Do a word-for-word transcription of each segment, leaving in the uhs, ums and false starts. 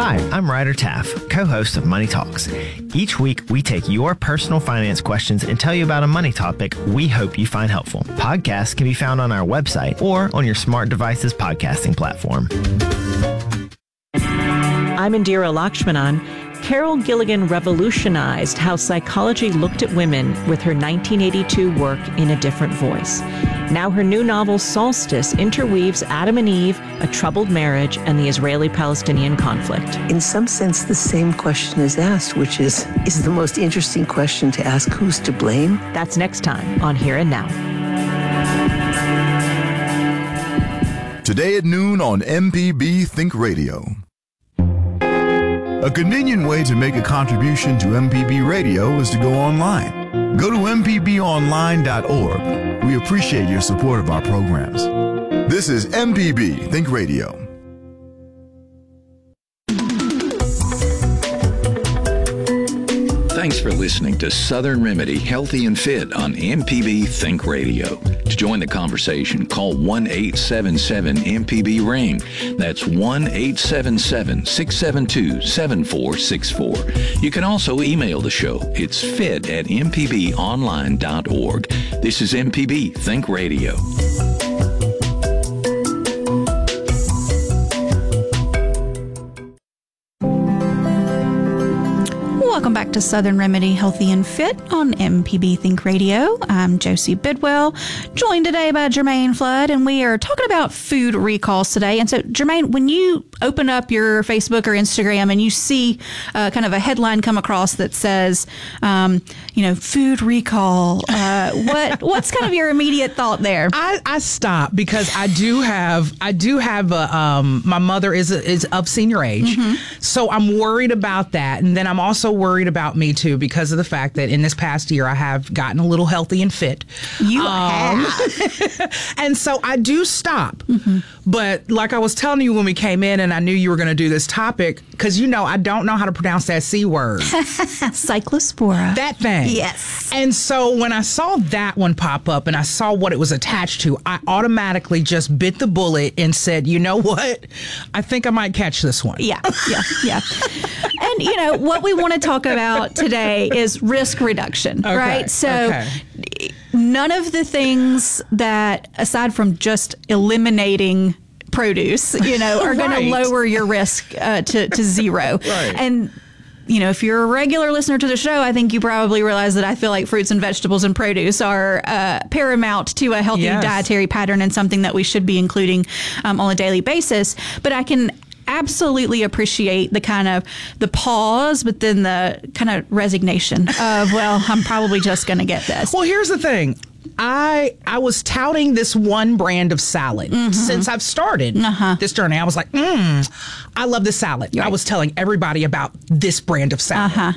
Hi, I'm Ryder Taff, co-host of Money Talks. Each week, we take your personal finance questions and tell you about a money topic we hope you find helpful. Podcasts can be found on our website or on your smart device's podcasting platform. I'm Indira Lakshmanan. Carol Gilligan revolutionized how psychology looked at women with her nineteen eighty-two work In a Different Voice. Now her new novel, Solstice, interweaves Adam and Eve, a troubled marriage, and the Israeli-Palestinian conflict. In some sense, the same question is asked, which is, is the most interesting question to ask, who's to blame? That's next time on Here and Now. Today at noon on M P B Think Radio. A convenient way to make a contribution to M P B Radio is to go online. Go to m p b online dot org. We appreciate your support of our programs. This is M P B Think Radio. Thanks for listening to Southern Remedy Healthy and Fit on M P B Think Radio. To join the conversation, call one eight seven seven M P B ring. That's one eight seven seven, six seven two, seven four six four. You can also email the show. It's fit at m p b online dot org. This is M P B Think Radio. Welcome back to Southern Remedy Healthy and Fit on M P B Think Radio. I'm Josie Bidwell, joined today by Jermaine Flood, and we are talking about food recalls today. And so, Jermaine, when you open up your Facebook or Instagram and you see uh, kind of a headline come across that says, um, you know, food recall, uh, what what's kind of your immediate thought there? I, I stop because I do have I do have a um, my mother is a, is of senior age, mm-hmm. so I'm worried about that, and then I'm also worried about me too because of the fact that in this past year I have gotten a little healthy and fit. You um, have, and so I do stop. Mm-hmm. But like I was telling you when we came in, and I knew you were going to do this topic because you know I don't know how to pronounce that C word, cyclospora. That thing. Yes. And so when I saw that one pop up and I saw what it was attached to, I automatically just bit the bullet and said, you know what? I think I might catch this one. Yeah, yeah, yeah. And, you know, what we want to talk about today is risk reduction, okay, right? So okay. none of the things that, aside from just eliminating produce, you know, are going right. to lower your risk uh, to, to zero. Right. And you know, if you're a regular listener to the show, I think you probably realize that I feel like fruits and vegetables and produce are uh, paramount to a healthy yes. dietary pattern and something that we should be including um, on a daily basis. But I can absolutely appreciate the kind of the pause, but then the kind of resignation of, well, I'm probably just going to get this. Well, here's the thing. I I was touting this one brand of salad mm-hmm. since I've started uh-huh. this journey. I was like, mm, I love this salad. Right. I was telling everybody about this brand of salad. Uh-huh.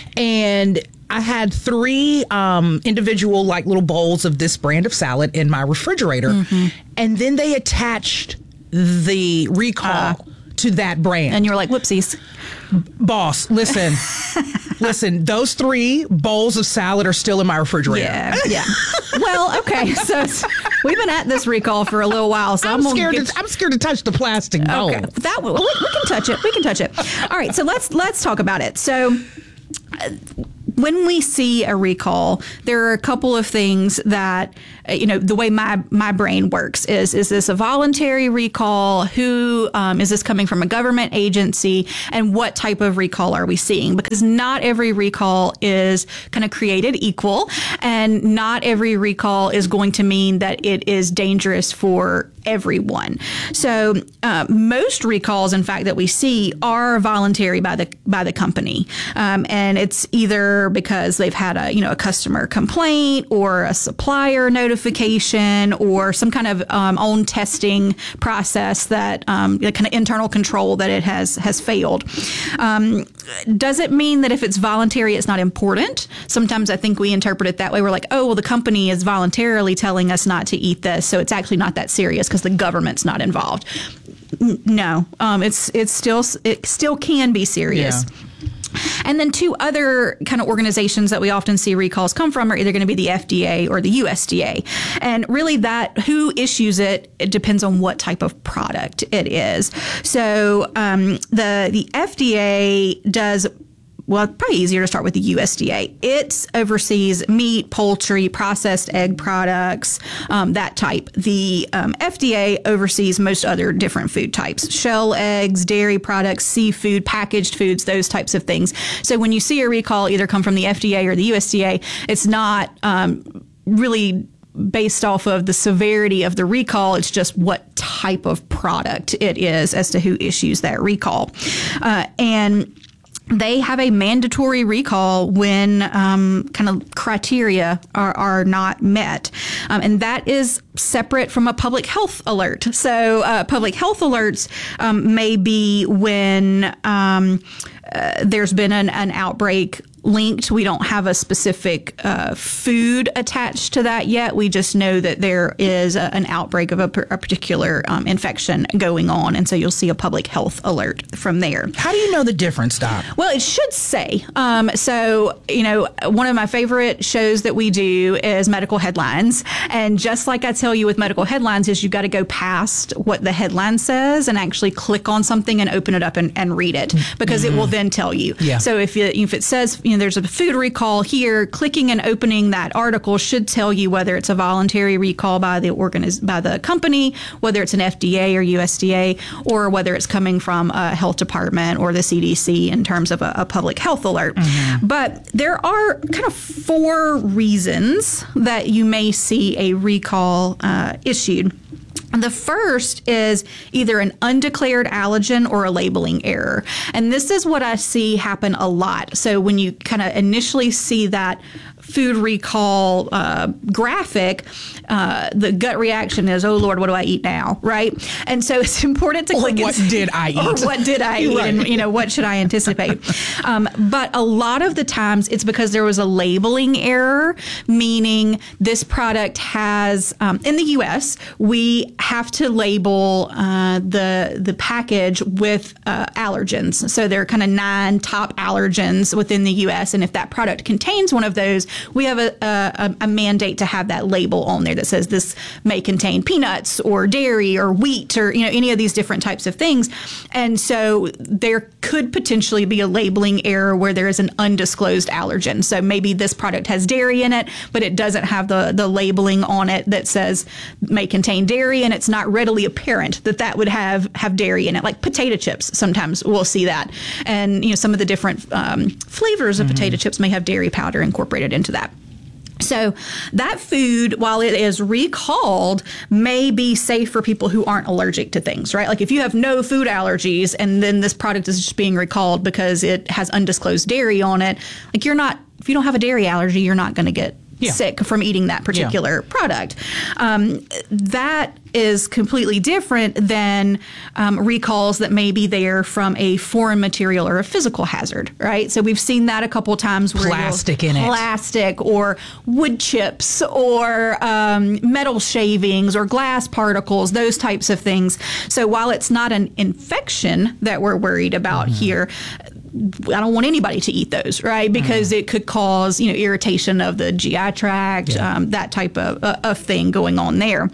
And I had three um, individual like little bowls of this brand of salad in my refrigerator. Mm-hmm. And then they attached the recall uh, to that brand. And you were like, whoopsies. Boss, listen, listen, those three bowls of salad are still in my refrigerator. Yeah, yeah. Well, okay, so it's, we've been at this recall for a little while, so I'm, I'm scared. get... To, I'm scared to touch the plastic bowl. Okay, that we, we can touch it. We can touch it. All right, so let's let's talk about it. So. Uh, When we see a recall, there are a couple of things that, you know, the way my, my brain works is, is this a voluntary recall? Who um, is this coming from a government agency? And what type of recall are we seeing? Because not every recall is kind of created equal, and not every recall is going to mean that it is dangerous for everyone. So uh, most recalls, in fact, that we see are voluntary by the by the company, um, and it's either because they've had a you know a customer complaint or a supplier notification or some kind of um, own testing process that um, the kind of internal control that it has has failed. Um, does it mean that if it's voluntary, it's not important? Sometimes I think we interpret it that way. We're like, oh, well, the company is voluntarily telling us not to eat this, so it's actually not that serious because the government's not involved. No, um, it's it's still it still can be serious. Yeah. And then two other kind of organizations that we often see recalls come from are either going to be the F D A or the U S D A. And really that who issues it, it depends on what type of product it is. So um, the, the F D A does Well, probably easier to start with the U S D A. It oversees meat, poultry, processed egg products, um, that type. The um, F D A oversees most other different food types, shell eggs, dairy products, seafood, packaged foods, those types of things. So when you see a recall either come from the F D A or the U S D A, it's not um, really based off of the severity of the recall. It's just what type of product it is as to who issues that recall. Uh, and they have a mandatory recall when um, kind of criteria are, are not met. Um, and that is separate from a public health alert. So uh, public health alerts um, may be when um, uh, there's been an, an outbreak linked. We don't have a specific uh, food attached to that yet. We just know that there is a, an outbreak of a, a particular um, infection going on. And so you'll see a public health alert from there. How do you know the difference, Doc? Well, it should say. Um, so, you know, one of my favorite shows that we do is Medical Headlines. And just like I tell you with Medical Headlines is you've got to go past what the headline says and actually click on something and open it up and, and read it, because mm-hmm. it will then tell you. Yeah. So if, you, if it says, you know, there's a food recall here, clicking and opening that article should tell you whether it's a voluntary recall by the organiz- by the company, whether it's an F D A or U S D A, or whether it's coming from a health department or the C D C in terms of a, a public health alert. Mm-hmm. But there are kind of four reasons that you may see a recall uh, issued. The first is either an undeclared allergen or a labeling error. And this is what I see happen a lot. So when you kind of initially see that food recall uh, graphic, uh, the gut reaction is, oh, Lord, what do I eat now? Right? And so it's important to or click. Or what did I eat? Or what did I eat? Right. And, you know, what should I anticipate? um, but a lot of the times it's because there was a labeling error, meaning this product has, um, in the U S, we have to label uh, the, the package with uh, allergens. So there are kind of nine top allergens within the U S. And if that product contains one of those, we have a, a, a mandate to have that label on there that says this may contain peanuts or dairy or wheat or, you know, any of these different types of things. And so there could potentially be a labeling error where there is an undisclosed allergen. So maybe this product has dairy in it, but it doesn't have the, the labeling on it that says may contain dairy, and it's not readily apparent that that would have, have dairy in it. Like potato chips, sometimes we'll see that. And, you know, some of the different um, flavors of mm-hmm. potato chips may have dairy powder incorporated into that. So that food, while it is recalled, may be safe for people who aren't allergic to things, right? Like if you have no food allergies and then this product is just being recalled because it has undisclosed dairy on it, like you're not, if you don't have a dairy allergy, you're not going to get Yeah. sick from eating that particular yeah. product. Um, that is completely different than um, recalls that may be there from a foreign material or a physical hazard, right? So we've seen that a couple times. Where plastic in it. Plastic or wood chips or um, metal shavings or glass particles, those types of things. So while it's not an infection that we're worried about mm-hmm. here, I don't want anybody to eat those, right? Because mm. it could cause, you know, irritation of the G I tract, yeah. um, that type of, uh, of thing going on there.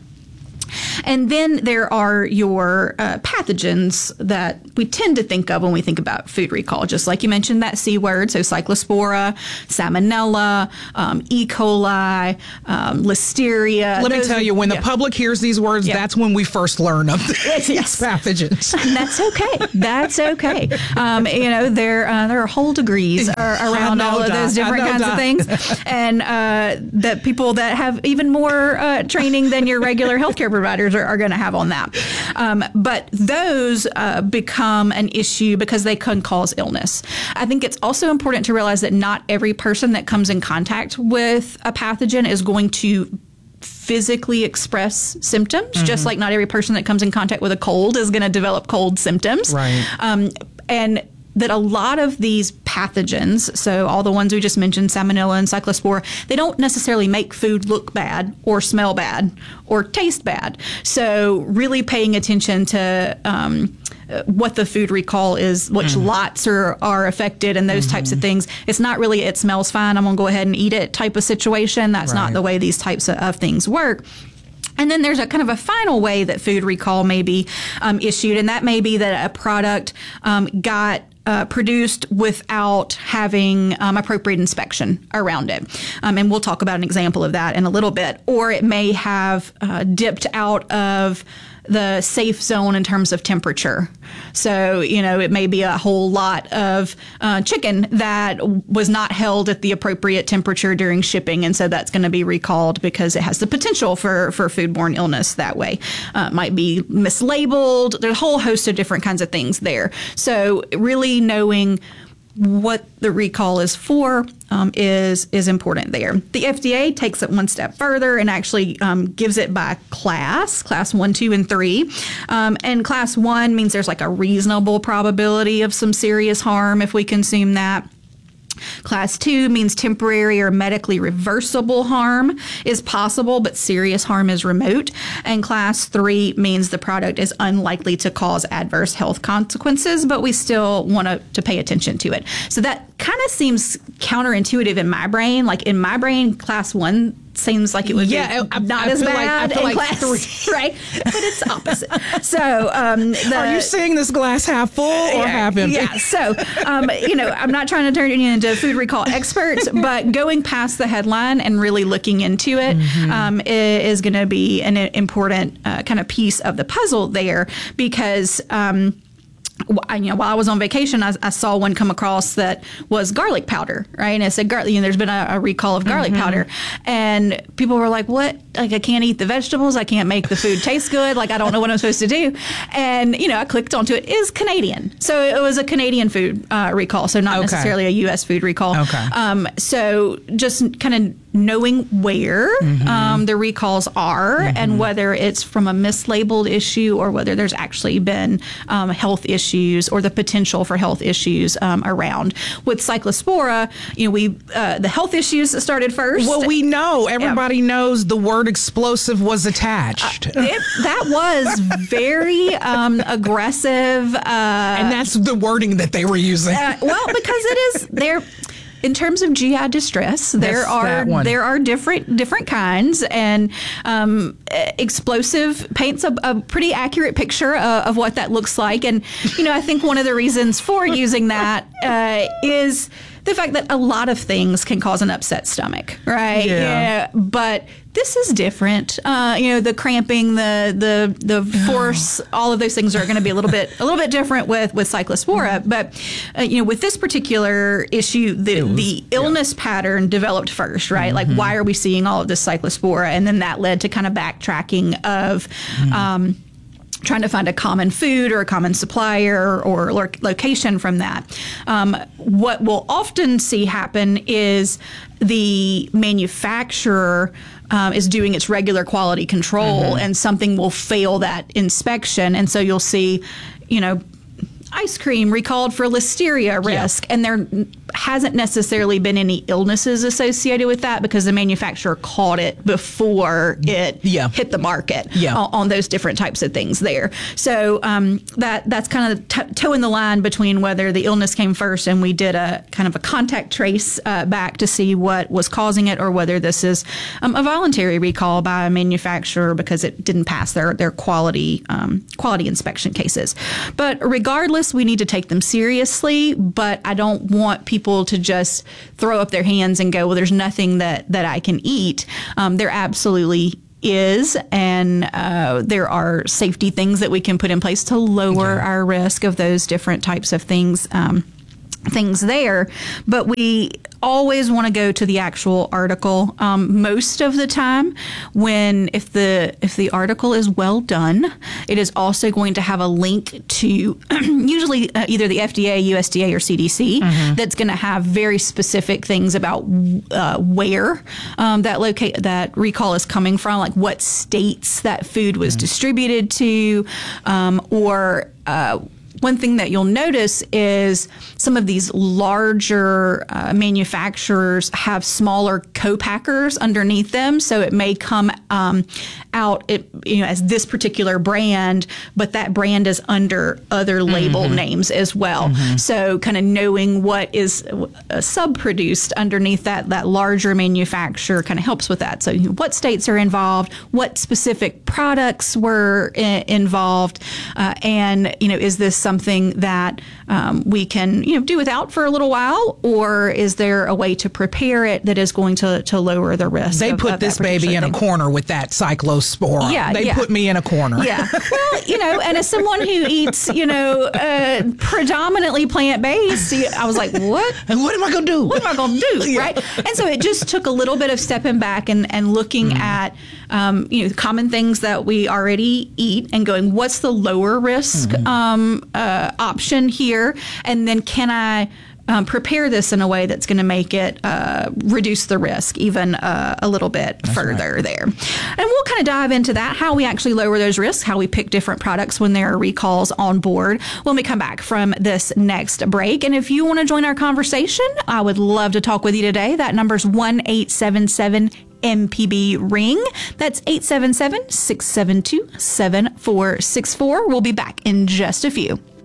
And then there are your uh, pathogens that we tend to think of when we think about food recall, just like you mentioned that C word, so Cyclospora, Salmonella, um, E. coli, um, Listeria. Let me tell you, when yeah. the public hears these words, yeah. that's when we first learn of these yes. pathogens. And that's okay. That's okay. Um, you know, there uh, there are whole degrees are around know, all of those different kinds Doc. of things, and uh, that people that have even more uh, training than your regular healthcare providers are, are going to have on that. Um, but those uh, become an issue because they can cause illness. I think it's also important to realize that not every person that comes in contact with a pathogen is going to physically express symptoms, mm-hmm. just like not every person that comes in contact with a cold is going to develop cold symptoms. Right. Um, and that a lot of these pathogens, so all the ones we just mentioned, Salmonella and Cyclospora, they don't necessarily make food look bad or smell bad or taste bad. So really paying attention to um, uh, what the food recall is, which mm. lots are, are affected and those mm-hmm. types of things. It's not really, it smells fine, I'm going to go ahead and eat it type of situation. That's right. not the way these types of, of things work. And then there's a kind of a final way that food recall may be um, issued, and that may be that a product um, got Uh, produced without having um, appropriate inspection around it. Um, and we'll talk about an example of that in a little bit. Or it may have uh, dipped out of the safe zone in terms of temperature. So, you know, it may be a whole lot of uh, chicken that was not held at the appropriate temperature during shipping. And so that's going to be recalled because it has the potential for, for foodborne illness that way. Uh, it might be mislabeled. There's a whole host of different kinds of things there. So really knowing what the recall is for um, is is important there. The F D A takes it one step further and actually um, gives it by class, class one, two, and three. Um, and class one means there's like a reasonable probability of some serious harm if we consume that. Class two means temporary or medically reversible harm is possible, but serious harm is remote. And class three means the product is unlikely to cause adverse health consequences, but we still want to, to pay attention to it. So that kind of seems counterintuitive in my brain. Like in my brain, class one seems like it would yeah, be I, not I as feel bad like, I feel in like class three. right? But it's opposite. So, um, the, are you seeing this glass half full or yeah, half empty? Yeah. So, um, you know, I'm not trying to turn you into food recall experts, but going past the headline and really looking into it mm-hmm. um, is going to be an important uh, kind of piece of the puzzle there because. Um, You know, while I was on vacation, I, I saw one come across that was garlic powder, right? And it said garlic. You know, there's been a, a recall of garlic mm-hmm. powder, and people were like, "What? Like, I can't eat the vegetables. I can't make the food taste good. Like, I don't know what I'm supposed to do." And you know, I clicked onto it. It is Canadian, so it was a Canadian food uh, recall, so not okay. necessarily a U S food recall. Okay. Um, so just kind of knowing where mm-hmm. um, the recalls are mm-hmm. and whether it's from a mislabeled issue or whether there's actually been um, health issues or the potential for health issues um, around. With Cyclospora, you know, we uh, the health issues started first. Well, we know everybody yeah. knows the word explosive was attached. Uh, it, that was very um, aggressive, uh, and that's the wording that they were using. Uh, well, because it is there. In terms of G I distress, there That's are there are different different kinds, and um, explosive paints a, a pretty accurate picture of, of what that looks like. And you know, I think one of the reasons for using that uh, is the fact that a lot of things can cause an upset stomach, right? Yeah. yeah but this is different. Uh, you know, the cramping, the the the force, all of those things are going to be a little bit a little bit different with with Cyclospora. But uh, you know, with this particular issue, the was, the illness yeah. pattern developed first, right? Mm-hmm. Like, why are we seeing all of this Cyclospora? And then that led to kind of backtracking of. Mm-hmm. Um, trying to find a common food or a common supplier or lo- location from that. Um, what we'll often see happen is the manufacturer um, is doing its regular quality control mm-hmm. and something will fail that inspection. And so you'll see, you know, ice cream recalled for listeria risk, yeah. and there hasn't necessarily been any illnesses associated with that because the manufacturer caught it before it yeah. hit the market yeah. on, on those different types of things there. So um, that that's kind of t- toeing the line between whether the illness came first and we did a kind of a contact trace uh, back to see what was causing it, or whether this is um, a voluntary recall by a manufacturer because it didn't pass their their quality um, quality inspection cases. But regardless, we need to take them seriously, but I don't want people to just throw up their hands and go, well, there's nothing that, that I can eat. Um, there absolutely is, and uh, there are safety things that we can put in place to lower yeah. our risk of those different types of things. Um, things there, but we always want to go to the actual article. Um, most of the time, when if the if the article is well done, it is also going to have a link to usually uh, either the F D A, U S D A, or C D C mm-hmm. that's going to have very specific things about uh, where um, that locate that recall is coming from, like what states that food was mm-hmm. distributed to, um, or uh, one thing that you'll notice is some of these larger uh, manufacturers have smaller co-packers underneath them. So it may come um, out it, you know, as this particular brand, but that brand is under other label mm-hmm. names as well. Mm-hmm. So kind of knowing what is uh, sub-produced underneath that, that larger manufacturer kind of helps with that. So you know, what states are involved, what specific products were I- involved, uh, and, you know, is this something that um, we can, you know, do without for a little while, or is there a way to prepare it that is going to, to lower the risk? They of, put of this baby in thing. a corner with that cyclospora. Yeah, they yeah. put me in a corner. Yeah. Well, you know, and as someone who eats, you know, uh, predominantly plant-based, I was like, what? And what am I going to do? What am I going to do? Yeah. Right. And so it just took a little bit of stepping back and, and looking mm. at, um, you know, common things that we already eat and going, what's the lower risk mm-hmm. um, uh, option here? And then can I Um, prepare this in a way that's going to make it uh, reduce the risk even uh, a little bit that's further right. there. And we'll kind of dive into that, how we actually lower those risks, how we pick different products when there are recalls on board when we come back from this next break. And if you want to join our conversation, I would love to talk with you today. That number's one eight seven seven M P B ring. That's eight seven seven, six seven two, seven four six four. We'll be back in just a few.